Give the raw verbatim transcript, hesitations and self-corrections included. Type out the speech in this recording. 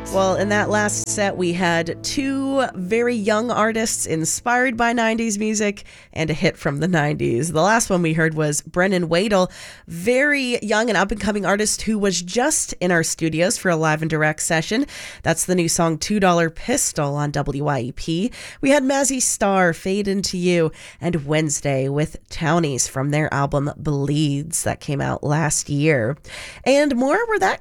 Well, in that last set, we had two very young artists inspired by nineties music and a hit from the nineties. The last one we heard was Brennan Wadel, very young and up-and-coming artist who was just in our studios for a live and direct session. That's the new song two dollar Pistol on W Y E P. We had Mazzy Star, Fade Into You, and Wednesday with Townies from their album Bleeds that came out last year. And more where that